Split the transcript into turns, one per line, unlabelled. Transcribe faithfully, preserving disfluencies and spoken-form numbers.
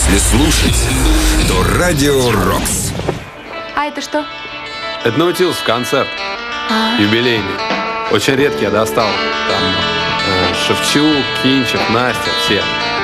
Если слушать, то Радио Рокс.
А это что?
Это Наутилус концерт.
А.
Юбилейный. Очень редкий я достал. Там э, Шевчук, Кинчев, Настя, все.